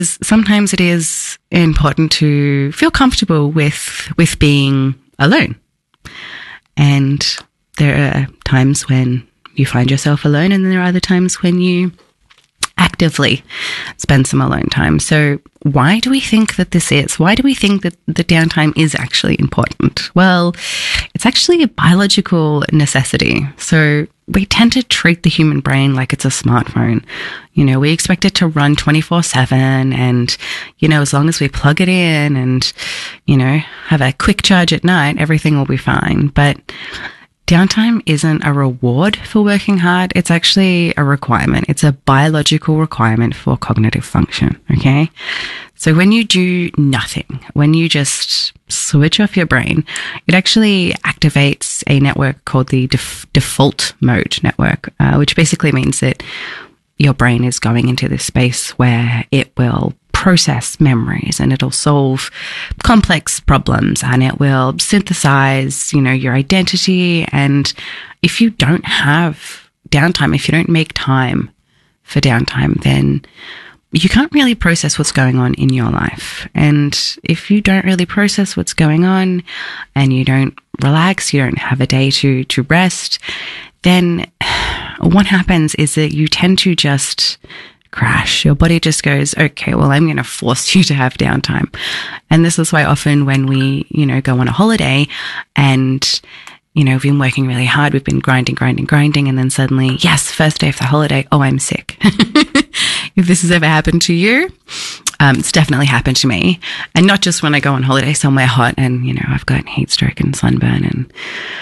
Sometimes it is important to feel comfortable with being alone. And there are times when you find yourself alone, and there are other times when you actively spend some alone time. So why do we think that this is? Why do we think that the downtime is actually important? Well, it's actually a biological necessity. So we tend to treat the human brain like it's a smartphone. You know, we expect it to run 24/7 and, you know, as long as we plug it in and, you know, have a quick charge at night, everything will be fine. But downtime isn't a reward for working hard. It's actually a requirement. It's a biological requirement for cognitive function, okay? So when you do nothing, when you just switch off your brain, it actually activates a network called the default mode network, which basically means that your brain is going into this space where it will process memories and it'll solve complex problems and it will synthesize, you know, your identity. And if you don't have downtime, if you don't make time for downtime, then you can't really process what's going on in your life. And if you don't really process what's going on and you don't relax, you don't have a day to rest, then what happens is that you tend to just crash. Your body just goes, okay, well, I'm going to force you to have downtime. And this is why often when we, you know, go on a holiday and, you know, we've been working really hard, we've been grinding. And then suddenly, yes, first day of the holiday, oh, I'm sick. If this has ever happened to you, it's definitely happened to me. And not just when I go on holiday somewhere hot and, you know, I've got heat stroke and sunburn and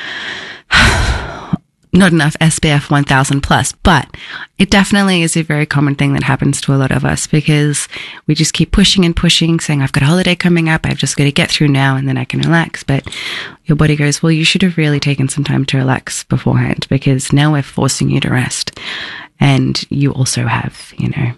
not enough SPF 1000 plus, but it definitely is a very common thing that happens to a lot of us because we just keep pushing and pushing, saying, I've got a holiday coming up, I've just got to get through now and then I can relax. But your body goes, well, you should have really taken some time to relax beforehand because now we're forcing you to rest. And you also have, you know,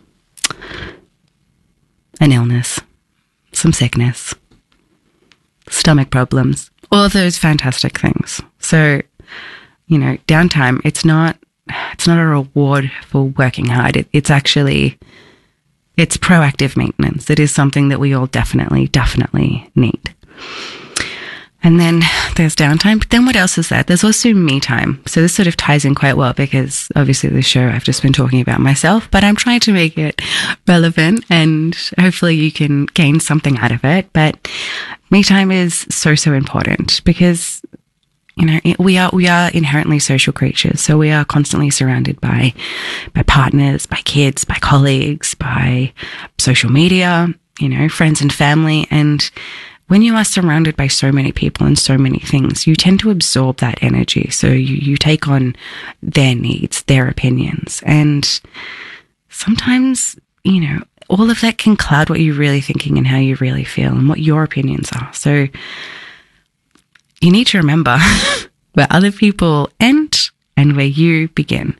an illness, some sickness, stomach problems, all of those fantastic things. So, you know, downtime, it's not a reward for working hard. It's proactive maintenance. It is something that we all definitely need. And then there's downtime. But then what else is there? There's also me time. So this sort of ties in quite well because obviously the show I've just been talking about myself, but I'm trying to make it relevant and hopefully you can gain something out of it. But me time is so important because, you know, we are inherently social creatures. So we are constantly surrounded by partners, by kids, by colleagues, by social media, you know, friends and family. And when you are surrounded by so many people and so many things, you tend to absorb that energy. So you take on their needs, their opinions. And sometimes, you know, all of that can cloud what you're really thinking and how you really feel and what your opinions are. So you need to remember where other people end and where you begin.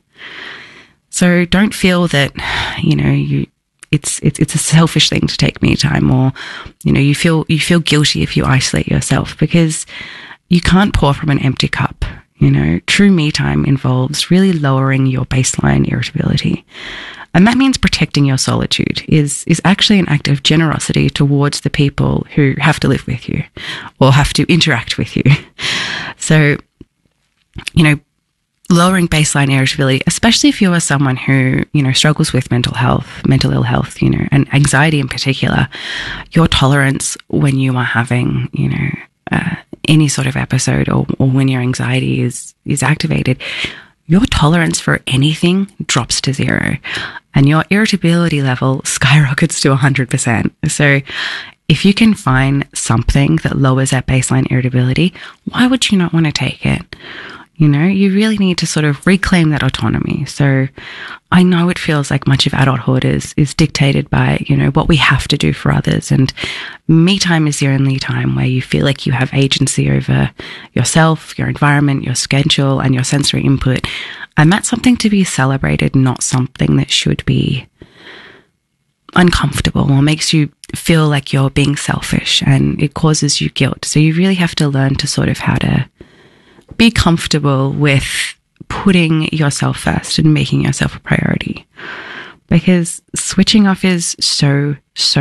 So don't feel that, you know, it's a selfish thing to take me time, or, you know, you feel guilty if you isolate yourself because you can't pour from an empty cup. You know, true me time involves really lowering your baseline irritability. And that means protecting your solitude is actually an act of generosity towards the people who have to live with you or have to interact with you. So, you know, lowering baseline irritability, especially if you are someone who, you know, struggles with mental ill health, you know, and anxiety in particular, your tolerance when you are having, you know, any sort of episode or when your anxiety is activated, your tolerance for anything drops to 0 and your irritability level skyrockets to 100%. So if you can find something that lowers that baseline irritability, why would you not want to take it? You know, you really need to sort of reclaim that autonomy. So I know it feels like much of adulthood is dictated by, you know, what we have to do for others. And me time is the only time where you feel like you have agency over yourself, your environment, your schedule, and your sensory input. And that's something to be celebrated, not something that should be uncomfortable or makes you feel like you're being selfish and it causes you guilt. So you really have to learn to sort of how to be comfortable with putting yourself first and making yourself a priority. because switching off is so